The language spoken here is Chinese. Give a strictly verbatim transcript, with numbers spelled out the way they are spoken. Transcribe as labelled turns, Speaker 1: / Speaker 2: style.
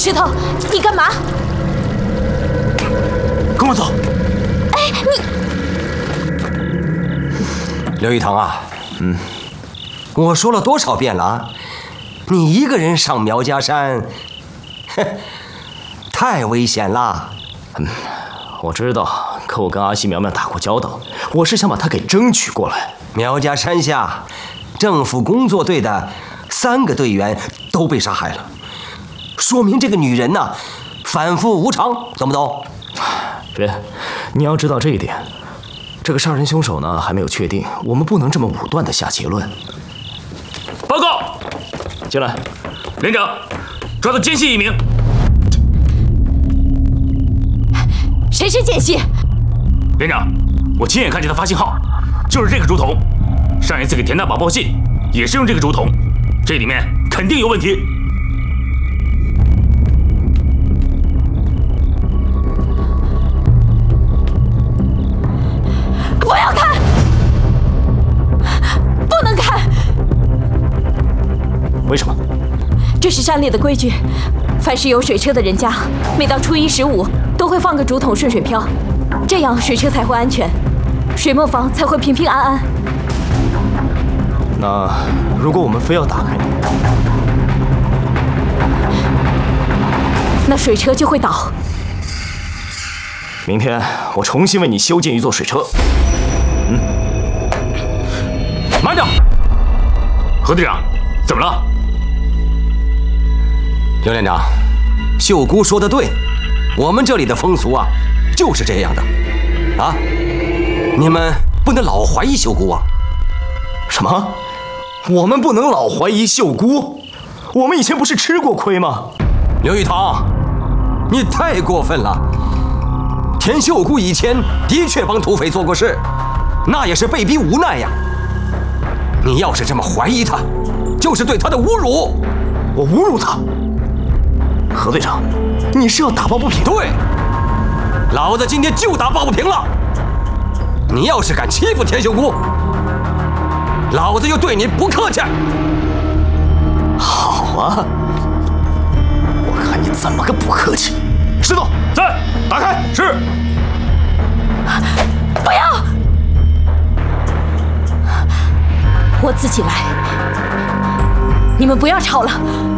Speaker 1: 石头，你干嘛？
Speaker 2: 跟我走。
Speaker 1: 哎，
Speaker 3: 你刘玉堂啊，嗯，我说了多少遍了啊，你一个人上苗家山，哼，太危险了。
Speaker 2: 嗯，我知道，可我跟阿西苗苗打过交道，我是想把她给争取过来。
Speaker 3: 苗家山下，政府工作队的三个队员都被杀害了，说明这个女人呐，反复无常，懂不懂？
Speaker 2: 别，你要知道这一点。这个杀人凶手呢还没有确定，我们不能这么武断的下结论。
Speaker 4: 报告，
Speaker 2: 进来。
Speaker 4: 连长，抓到奸细一名。
Speaker 1: 谁是奸细？
Speaker 4: 连长，我亲眼看见他发信号，就是这个竹筒。上一次给田大宝报信也是用这个竹筒，这里面肯定有问题。
Speaker 1: 不要看，不能看。
Speaker 2: 为什么？
Speaker 1: 这是山里的规矩，凡是有水车的人家，每到初一十五都会放个竹筒顺水漂，这样水车才会安全，水磨坊才会平平安安。
Speaker 2: 那如果我们非要打开呢？
Speaker 1: 那水车就会倒。
Speaker 2: 明天我重新为你修建一座水车。嗯，
Speaker 4: 慢点！何队长，怎么了？
Speaker 3: 刘连长，秀姑说的对，我们这里的风俗啊，就是这样的。啊，你们不能老怀疑秀姑啊。
Speaker 2: 什么？我们不能老怀疑秀姑？我们以前不是吃过亏吗？
Speaker 3: 刘玉堂，你太过分了。田秀姑以前的确帮土匪做过事，那也是被逼无奈呀。你要是这么怀疑她，就是对她的侮辱。
Speaker 2: 我侮辱她？何队长，你是要打抱不平？
Speaker 3: 对，老子今天就打抱不平了。你要是敢欺负田秀姑，老子就对你不客气。
Speaker 2: 好啊，我看你怎么个不客气。石头，
Speaker 4: 在，打开。是。
Speaker 1: 不要，我自己来。你们不要吵了。